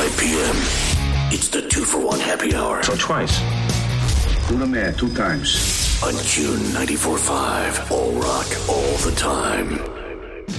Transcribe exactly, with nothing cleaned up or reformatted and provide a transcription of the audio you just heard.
five p.m. It's the two for one happy hour. So twice. Do the math two times. On Q ninety-four point five. All rock, all the time.